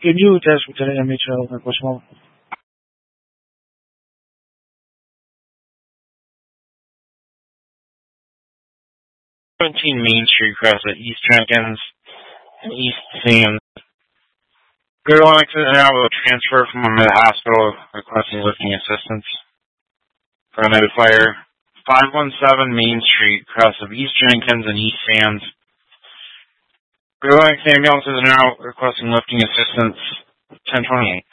Can you test Lieutenant MHL at Westmore? 17 Main Street, across at East Jenkins and East Sands. Good one accident now will transfer from the hospital requesting lifting assistance for another fire. 517 Main Street, across of East Jenkins and East Sands. Good one ambulance is now requesting lifting assistance. 1028.